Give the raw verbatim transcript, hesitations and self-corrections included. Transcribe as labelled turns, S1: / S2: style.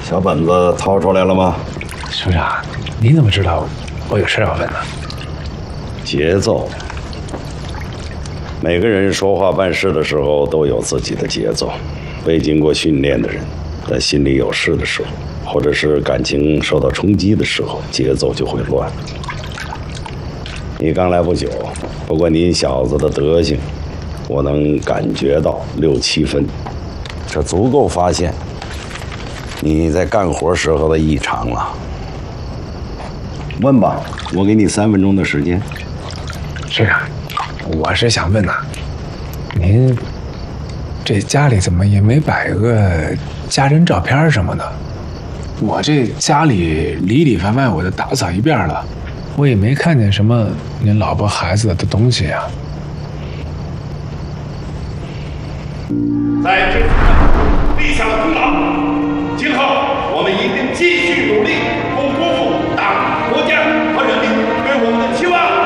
S1: 小本子掏出来了吗？
S2: 署长，你怎么知道我有事要问呢？
S1: 节奏。每个人说话办事的时候都有自己的节奏。未经过训练的人，在心里有事的时候，或者是感情受到冲击的时候，节奏就会乱。你刚来不久，不过你小子的德行，我能感觉到六七分，这足够发现你在干活时候的异常了。问吧，我给你三分钟的时间。
S2: 署长，我是想问呐、啊，您这家里怎么也没摆个家人照片什么的？我这家里里里外外我都打扫一遍了，我也没看见什么您老婆孩子的东西啊。
S3: 在这立下了功劳，今后